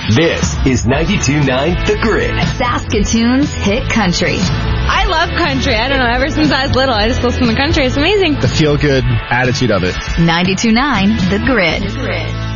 This is 92.9 The Grid. Saskatoon's hit country. I love country. I don't know. Ever since I was little, I just listen to country. It's amazing. The feel-good attitude of it. 92.9 The Grid.